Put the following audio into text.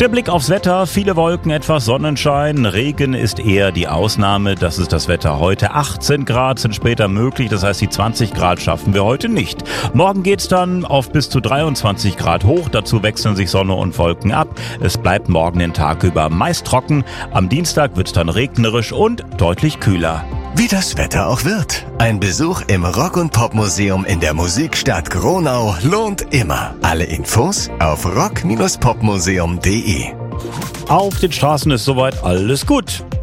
Der Blick aufs Wetter, viele Wolken, etwas Sonnenschein, Regen ist eher die Ausnahme. Das ist das Wetter heute. 18 Grad sind später möglich, das heißt die 20 Grad schaffen wir heute nicht. Morgen geht's dann auf bis zu 23 Grad hoch, dazu wechseln sich Sonne und Wolken ab. Es bleibt morgen den Tag über meist trocken, am Dienstag wird's dann regnerisch und deutlich kühler. Wie das Wetter auch wird, ein Besuch im Rock- und Popmuseum in der Musikstadt Gronau lohnt immer. Alle Infos auf rock-popmuseum.de. Auf den Straßen ist soweit alles gut.